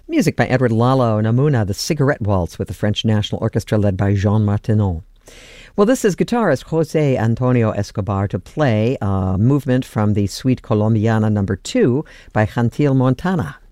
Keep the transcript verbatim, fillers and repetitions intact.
Music by Edward Lalo Namuna, the Cigarette Waltz with the French National Orchestra led by Jean Martinon. Well, this is guitarist Jose Antonio Escobar to play a movement from the Suite Colombiana number two by Gentil Montana.